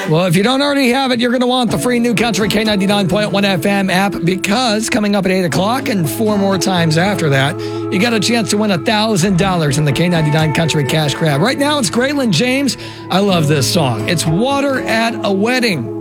Well, if you don't already have it, you're going to want the free New Country K99.1 FM app, because coming up at 8 o'clock and 4 more times after that, you got a chance to win $1,000 in the K99 Country Cash Grab. Right now, it's Graylin James. I love this song. It's Water at a Wedding.